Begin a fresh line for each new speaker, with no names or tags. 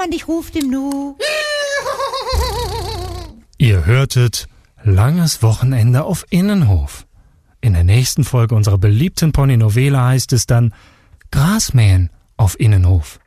jemand dich ruft im Nu.
Ihr hörtet Langes Wochenende auf Innenhof. In der nächsten Folge unserer beliebten Pony-Novela heißt es dann Grasmähen auf Innenhof.